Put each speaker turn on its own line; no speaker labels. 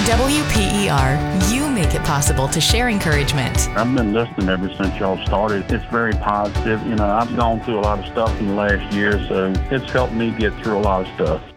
WPER, you make it possible to share encouragement.
I've been listening ever since y'all started. It's very positive. I've gone through a lot of stuff in the last year, so it's helped me get through a lot of stuff.